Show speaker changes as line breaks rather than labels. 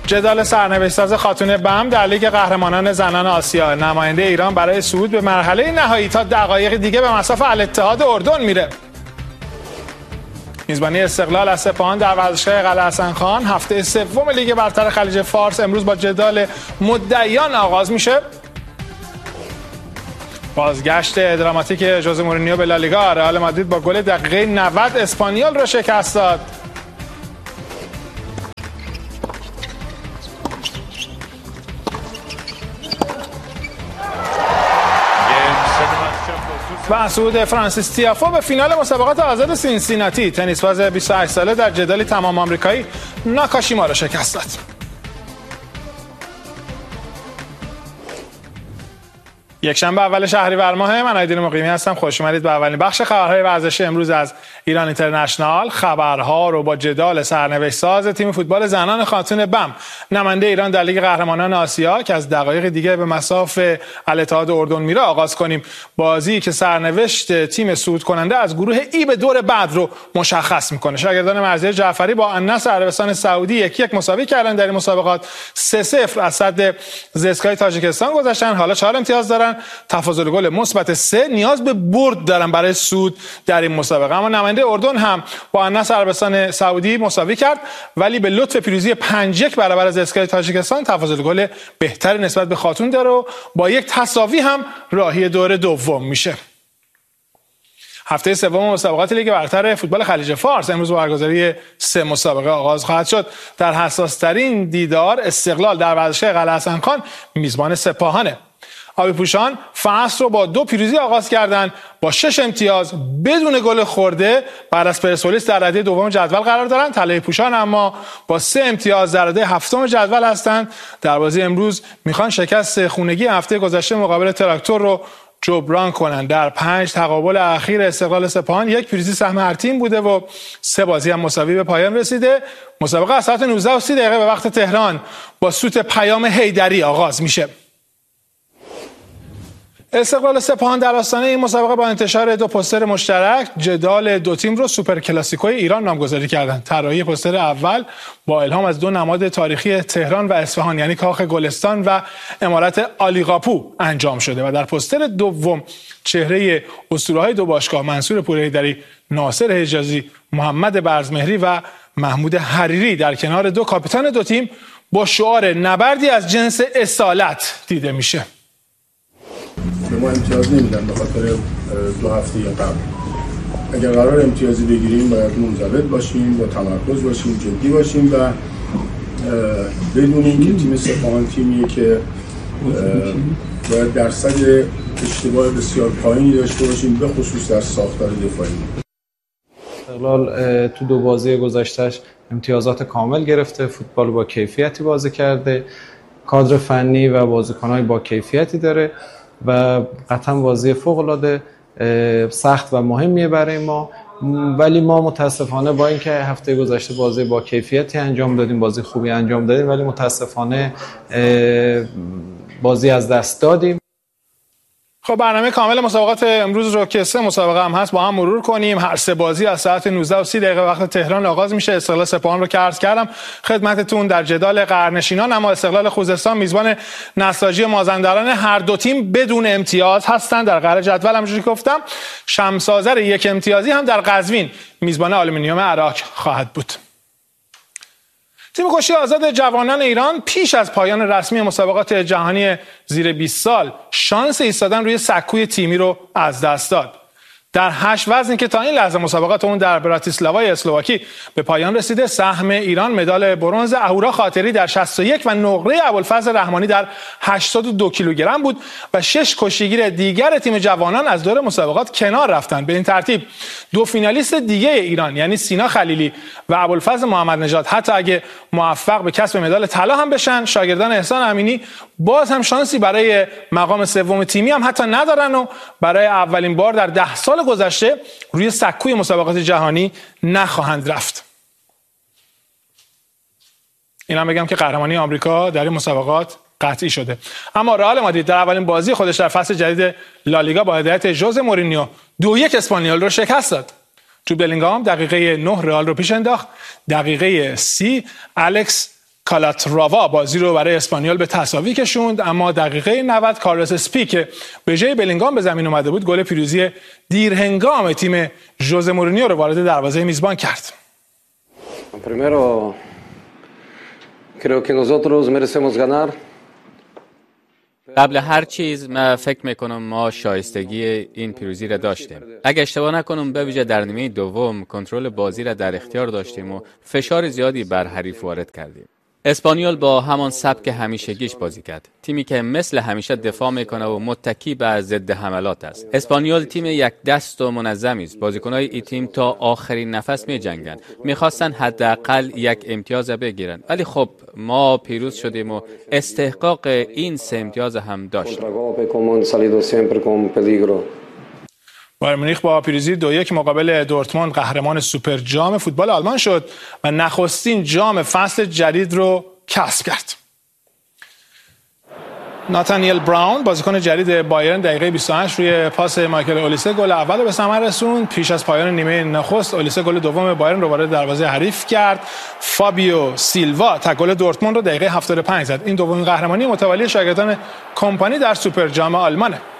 جدال سرنوشت‌ساز خاتون بم در لیگ قهرمانان زنان آسیا. نماینده ایران برای صعود به مرحله نهایی تا دقایق دیگه به مصاف الاتحاد اردن میره. میزبانی استقلال از سپاهان در ورزشگاه قلعه حسن خان. هفته سوم لیگ برتر خلیج فارس امروز با جدال مدعیان آغاز میشه. بازگشت دراماتیک ژوزه مورینیو به لالیگا. رئال مادرید با گل دقیقه 90 اسپانیول را شکست داد. و صعود فرانسیس تیافو به فینال مسابقات آزاد سینسیناتی. تنیسباز 28 ساله در جدالی تمام آمریکایی ناکاشیما را شکست داد. یکشنبه اول شهریور ماه، من آیدین مقیمی هستم. خوش اومدید به اولین بخش خبرهای ورزشی امروز از ایران اینترنشنال. خبرها رو با جدال سرنوشت ساز تیم فوتبال زنان خاتون بم نماینده ایران در لیگ قهرمانان آسیا که از دقایق دیگه به مصاف الاتحاد اردن میره آغاز کنیم. بازی که سرنوشت تیم صعود کننده از گروه ای به دور بعد رو مشخص میکنه. شاگردان مرضیه جعفری با النصر عربستان سعودی 1-1 مساوی کردن در این مسابقات. 3-0 از صد زسکای تاجیکستان گذشتن. حالا 4 امتیاز دارن. تفاضل گل مثبت 3. نیاز به برد دارن برای صعود در این مسابقه. اما نماینده اردن هم با النصر عربستان سعودی مساوی کرد، ولی به لطف پیروزی 5-1 برابر از اسکای تاجیکستان تفاضل گل بهتری نسبت به خاتون داره و با یک تساوی هم راهی دور دوم میشه. هفته سوم مسابقات لیگ برتر فوتبال خلیج فارس امروز با برگزاری 3 مسابقه آغاز خواهد شد. در حساس‌ترین دیدار استقلال در ورزشگاه قلعه حسن خان میزبان سپاهانه. آبی پوشان فصل رو با 2 پیروزی آغاز کردن با 6 امتیاز بدون گل خورده بعد از پرسپولیس در رده دوم جدول قرار دارن. طلایه پوشان اما با 3 امتیاز در رده هفتم جدول هستند. در بازی امروز میخوان شکست خونگی هفته گذشته مقابل تراکتور رو جبران کنند. در 5 تقابل اخیر استقلال سپاهان 1 پیروزی سهم هر تیم بوده و 3 بازی هم مساوی به پایان رسیده. مسابقه از ساعت 19:30 به وقت تهران با سوت پیام حیدری آغاز میشه. استقلال سپاهان در آستانه این مسابقه با انتشار 2 پوستر مشترک جدال 2 تیم رو سوپر کلاسیکوی ایران نامگذاری کردند. طراحی پوستر اول با الهام از 2 نماد تاریخی تهران و اصفهان یعنی کاخ گلستان و عمارت عالیقاپو انجام شده و در پوستر دوم چهره اسطوره‌های 2 باشگاه منصور پورحیدری، ناصر حجازی، محمد برزمهری و محمود حریری در کنار 2 کاپیتان 2 تیم با شعار نبردی از جنس اصالت دیده میشه.
به ما امتیاز نمیدن به خاطر 2 هفته قبل. اگر قرار امتیازی بگیریم باید منضبط باشیم، با تمرکز باشیم، جدی باشیم و بدونیم که تیم سپاهان تیمیه که باید درصد اشتباه بسیار پایینی داشته باشیم، به خصوص در ساختار دفاعی.
استقلال تو 2 بازی گذشتهش امتیازات کامل گرفته، فوتبال با کیفیتی بازی کرده، کادر فنی و بازیکن‌های با کیفیتی داره و قطعا بازی فوق‌العاده سخت و مهمیه برای ما. ولی ما متاسفانه با اینکه هفته گذشته بازی با کیفیتی انجام دادیم، بازی خوبی انجام دادیم، ولی متاسفانه بازی از دست دادیم.
خب برنامه کامل مسابقات امروز رو که 3 مسابقه هم هست با هم مرور کنیم. هر 3 بازی از ساعت 19:30 وقت تهران آغاز میشه. استقلال سپاهان رو که عرض کردم خدمتتون در جدال قرنشینان، اما استقلال خوزستان میزبان نساجی مازندران. هر 2 تیم بدون امتیاز هستند در قهر جدول. همونجوری که گفتم شمس آذر 1 امتیازی هم در قزوین میزبان آلومینیوم عراق خواهد بود. تیم کشتی آزاد جوانان ایران پیش از پایان رسمی مسابقات جهانی زیر 20 سال شانس ایستادن روی سکوی تیمی رو از دست داد. در 8 وزنی که تا این لحظه مسابقات اون در براتیسلاوای اسلواکی به پایان رسیده، سهم ایران مدال برنز اهورا خاطری در 61 و نقره ابوالفضل رحمانی در 82 کیلوگرم بود و 6 کشتیگیر دیگر تیم جوانان از دور مسابقات کنار رفتند. به این ترتیب 2 فینالیست دیگه ایران یعنی سینا خلیلی و ابوالفضل محمد نژاد حتی اگه موفق به کسب مدال طلا هم بشن، شاگردان احسان امینی باز هم شانسی برای مقام سوم تیمی هم حتی ندارن و برای اولین بار در 10 سال گذشته روی سکوی مسابقات جهانی نخواهند رفت. اینا بگم که قهرمانی آمریکا در این مسابقات قطعی شده. اما رئال مادرید در اولین بازی خودش در فصل جدید لالیگا با هدایت ژوزه مورینیو 2-1 اسپانیول رو شکست داد. جود بلینگهام دقیقه 9 رئال رو پیش انداخت. دقیقه 30 الکس کالاتراوا بازی رو برای اسپانیول به تساوی کشوند، اما دقیقه 90 کارلوس اسپی که به جای بلینگام به زمین اومده بود گل پیروزی دیرهنگام تیم ژوزه مورینیو رو وارد دروازه میزبان کرد.
Primero, creo que nosotros merecemos ganar.
قبل هر چیز من فکر میکنم ما شایستگی این پیروزی را داشتیم. اگه اشتباه نکنم به ویژه در نیمه دوم کنترل بازی را در اختیار داشتیم و فشار زیادی بر حریف وارد کردیم. اسپانیول با همان سبک همیشگیش بازی کرد. تیمی که مثل همیشه دفاع میکنه و متکی به ضد حملات است. اسپانیول تیم یک دست و منظمی است. بازیکن‌های این تیم تا آخرین نفس می‌جنگند. می‌خواستن حداقل یک امتیاز بگیرن. ولی خب ما پیروز شدیم و استحقاق این 3 امتیاز هم داشتیم.
بایر مونیخ با پیروزی 2-1 مقابل دورتموند قهرمان سوپر جام فوتبال آلمان شد و نخستین جام فصل جدید رو کسب کرد. ناتانیل براون بازیکن جدید بایرن دقیقه 28 روی پاس مایکل اولیسه گل اول رو به ثمر رسوند. پیش از پایان نیمه نخست اولیسه گل دوم بایرن رو وارد دروازه حریف کرد. فابیو سیلوا تا گل دورتموند رو دقیقه 75 زد. این دومین قهرمانی متوالی شاگردان کمپانی در سوپر جام آلمانه.